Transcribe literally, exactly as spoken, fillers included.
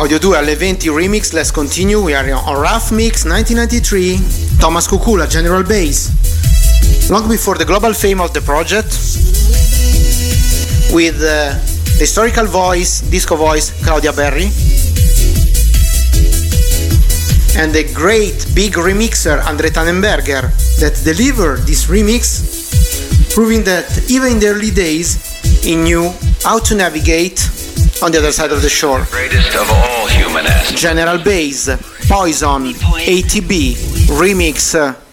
Audio due alle venti remix, let's continue. We are on Rough Mix nineteen ninety-three, Thomas Kukula, General Bass. Long before the global fame of the project, with uh, the historical voice, disco voice, Claudia Berry, and the great big remixer Andre Tannenberger that delivered this remix, proving that even in the early days he knew how to navigate on the other side of the shore. Greatest of all human assets. General Bass, Poison, A T B, remix.